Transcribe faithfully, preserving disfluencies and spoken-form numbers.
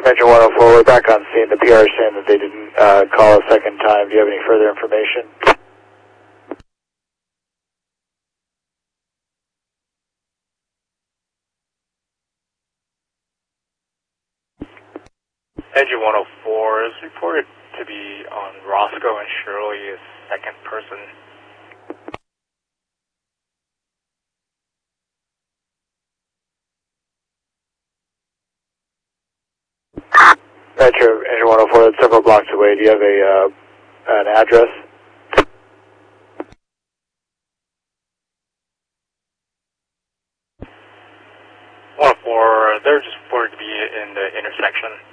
Engine one oh four, we're back on scene. The P R is saying that they didn't uh, call a second time. Do you have any further information? Engine one oh four is reported to be on Roscoe and Shirley as second person. Metro, Engine one oh four, that's several blocks away. Do you have a uh, an address? one oh four, they're just reported to be in the intersection.